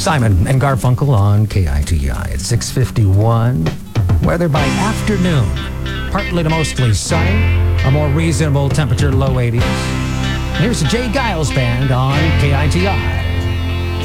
Simon and Garfunkel on KITI at 6:51. Weather by afternoon, partly to mostly sunny, a more reasonable temperature, low 80s. Here's the Jay Giles Band on KITI.